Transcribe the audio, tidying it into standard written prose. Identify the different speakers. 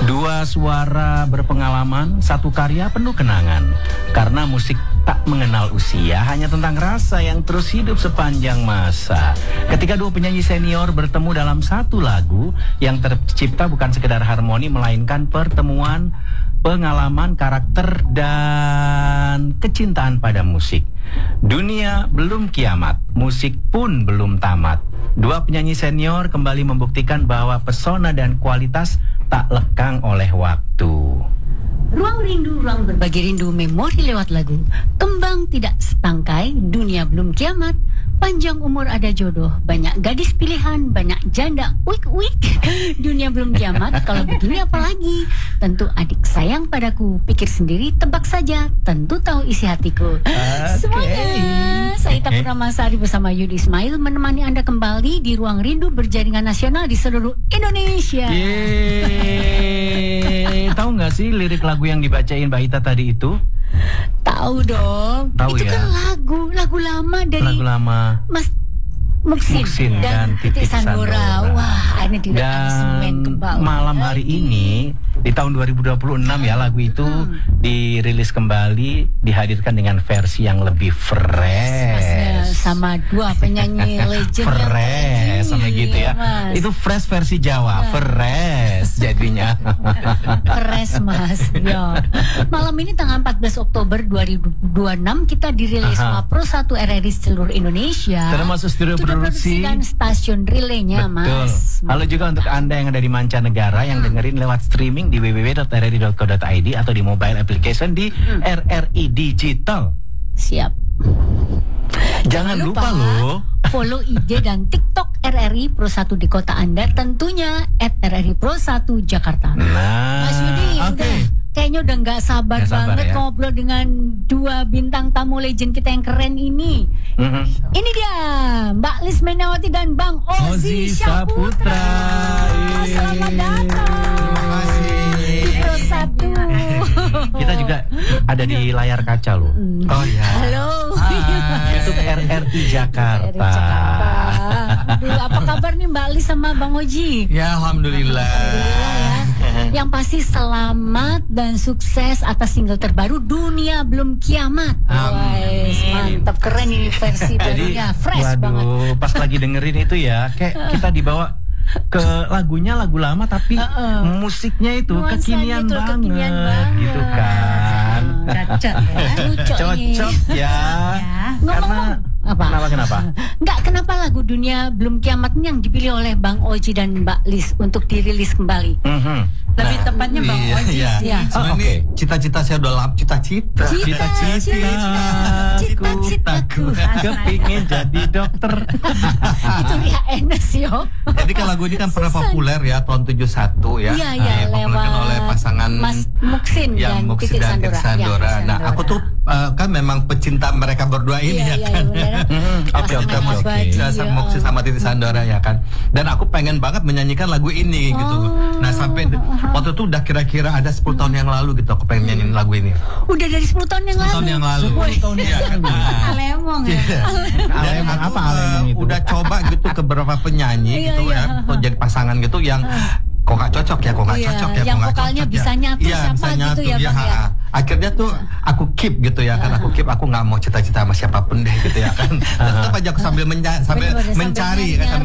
Speaker 1: Dua suara berpengalaman, satu karya penuh kenangan. Karena musik tak mengenal usia, hanya tentang rasa yang terus hidup sepanjang masa. Ketika dua penyanyi senior bertemu dalam satu lagu, yang tercipta bukan sekedar harmoni, melainkan pertemuan pengalaman, karakter, dan kecintaan pada musik. Dunia belum kiamat, musik pun belum tamat. Dua penyanyi senior kembali membuktikan bahwa pesona dan kualitas tak lekang oleh waktu.
Speaker 2: Ruang rindu, ruang berbagi rindu, memori lewat lagu. Kembang tidak setangkai, dunia belum kiamat. Panjang umur ada jodoh, banyak gadis pilihan, banyak janda, wik. Dunia belum kiamat, kalau begini apalagi? Tentu adik sayang padaku, pikir sendiri, tebak saja, tentu tahu isi hatiku. Semuanya, saya Ita Purnamasari bersama Yudi Ismail menemani Anda kembali di Ruang Rindu berjaringan nasional di seluruh Indonesia.
Speaker 1: Yeay. Tahu nggak sih lirik lagu yang dibacain Mbak Ita tadi itu?
Speaker 2: Tahu dong.
Speaker 1: Tahu
Speaker 2: itu
Speaker 1: ya?
Speaker 2: kan lagu lama dari
Speaker 1: Lagu lama
Speaker 2: Mas Muksin dan Titik Sandora. Wah, ini di aransemen ke bawah.
Speaker 1: Malam hari ini di tahun 2026 ya, lagu itu dirilis kembali, dihadirkan dengan versi yang lebih fresh.
Speaker 2: Sama dua penyanyi legend
Speaker 1: fresh sama gitu ya.
Speaker 2: Mas.
Speaker 1: Itu fresh versi Jawa, fresh jadinya.
Speaker 2: Fresh Mas. Ya. Malam ini tanggal 14 Oktober 2026 kita dirilis sama Pro 1 RRI seluruh Indonesia.
Speaker 1: Termasuk studio produksi
Speaker 2: dan stasiun relaynya.
Speaker 1: Betul.
Speaker 2: Mas.
Speaker 1: Halo juga untuk Anda yang ada di mancanegara yang dengerin lewat streaming di www.rri.co.id atau di mobile application di RRI Digital.
Speaker 2: Siap.
Speaker 1: Jangan lupa loh
Speaker 2: follow IG dan TikTok RRI Pro 1 di kota Anda, tentunya @RRI Pro 1 Jakarta.
Speaker 1: Nah,
Speaker 2: Mas Yudi, kayaknya udah nggak sabar banget
Speaker 1: ya
Speaker 2: ngobrol dengan dua bintang tamu legend kita yang keren ini. Ini dia Mbak Lis Menawati dan Bang Ozi Syaputra. Selamat datang.
Speaker 3: Terima kasih.
Speaker 2: Di Pro 1.
Speaker 1: Kita juga ada di layar kaca loh.
Speaker 3: Oh ya.
Speaker 2: Halo.
Speaker 1: YouTube RRI Jakarta.
Speaker 2: Aduh, apa kabar nih Mbak Lis sama Bang Oji?
Speaker 3: Ya, alhamdulillah.
Speaker 2: Alhamdulillah ya. Yang pasti selamat dan sukses atas single terbaru Dunia Belum Kiamat.
Speaker 3: Amin.
Speaker 2: Mantap, keren ini versi barunya, fresh banget.
Speaker 1: Pas lagi dengerin itu ya, kayak kita dibawa ke lagunya lagu lama tapi musiknya itu
Speaker 2: Nuansanya
Speaker 1: kekinian
Speaker 2: itu
Speaker 1: banget,
Speaker 2: kekinian banget.
Speaker 1: gitu kan. Cocok ya. Karena kenapa?
Speaker 2: Kenapa lagu Dunia Belum Kiamat ini yang dipilih oleh Bang Oji dan Mbak Lis untuk dirilis kembali?
Speaker 4: Lebih tepatnya Bang Oji.
Speaker 2: Iya.
Speaker 3: Sebenarnya ini cita-cita saya udah lama,
Speaker 1: Cita-citaku kepingin jadi dokter.
Speaker 2: Itu Ria Enes yo.
Speaker 3: Jadi kan lagu ini kan pernah populer ya tahun 71 ya.
Speaker 2: Iya,
Speaker 3: populer oleh pasangan
Speaker 2: Mas Muksin
Speaker 3: yang
Speaker 2: dan
Speaker 3: Muksin
Speaker 2: Titik
Speaker 3: dan Titik Sandora. Nah, aku tuh kan memang pecinta mereka berdua ini ya kan.
Speaker 1: Oke.
Speaker 3: Sama Muksin sama Titik Sandora ya kan. Dan aku pengen banget menyanyikan lagu ini gitu. Nah, sampai waktu itu udah kira-kira ada 10 tahun yang lalu gitu aku pengen nyanyiin lagu ini.
Speaker 2: Udah dari 10 tahun yang
Speaker 3: 10
Speaker 2: lalu.
Speaker 3: tahun yang lalu.
Speaker 1: 10 tahun yang lalu.
Speaker 4: Alemong ya.
Speaker 1: Alemong apa alemong itu?
Speaker 3: Udah coba gitu ke beberapa penyanyi gitu ya, untuk jadi pasangan gitu yang kok gak cocok ya,
Speaker 2: yang vokalnya bisa nyatu siapa gitu ya Bang ya.
Speaker 3: Akhirnya tuh aku keep gitu ya kan, aku nggak mau cita-cita sama siapapun deh gitu ya kan. Tetap aja aku sambil mencari kan.